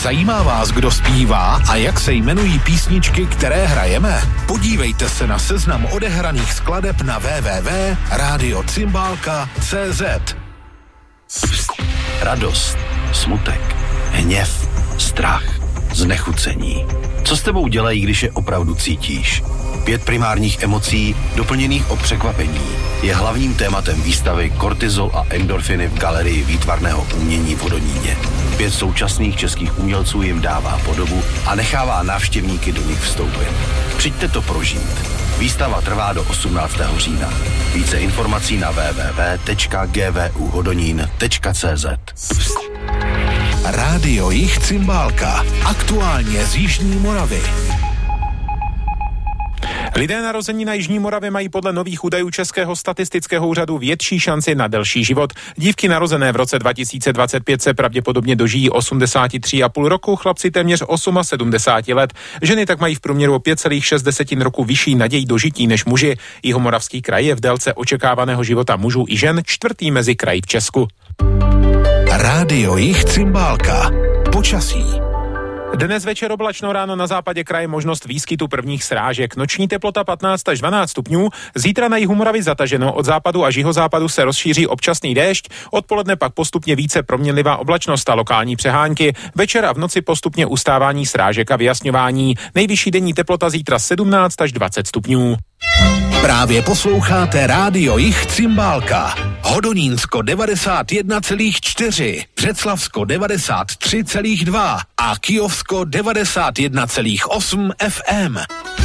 Zajímá vás, kdo zpívá a jak se jmenují písničky, které hrajeme? Podívejte se na seznam odehraných skladeb na www.radiocymbalka.cz. Radost, smutek, hněv, strach, znechucení. Co s tebou dělají, když je opravdu cítíš? 5 primárních emocí, doplněných o překvapení, je hlavním tématem výstavy Kortizol a endorfiny v galerii výtvarného umění v Hodoníně. 5 současných českých umělců jim dává podobu a nechává návštěvníky do nich vstoupit. Přijďte to prožít. Výstava trvá do 18. října. Více informací na www.gvuhodonín.cz. Rádio Jich Cymbálka. Aktuálně z Jižní Moravy. Lidé narození na Jižní Moravě mají podle nových údajů Českého statistického úřadu větší šanci na delší život. Dívky narozené v roce 2025 se pravděpodobně dožijí 83,5 roku, chlapci téměř 78 let. Ženy tak mají v průměru o 5,6 roku vyšší naději dožití než muži. Jihomoravský kraj je v délce očekávaného života mužů i žen 4. mezi kraji v Česku. Rádio Jich Cymbálka. Počasí. Dnes večer oblačno, ráno na západě kraje možnost výskytu prvních srážek. Noční teplota 15 až 12 stupňů. Zítra na jihu Moravy zataženo, od západu až jihozápadu se rozšíří občasný déšť. Odpoledne pak postupně více proměnlivá oblačnost a lokální přehánky. Večer a v noci postupně ustávání srážek a vyjasňování. Nejvyšší denní teplota zítra 17 až 20 stupňů. Právě posloucháte Rádio Jich Cymbálka. Hodonínsko 91,4, Břeclavsko 93,2 a Kyjovsko 91,8 FM.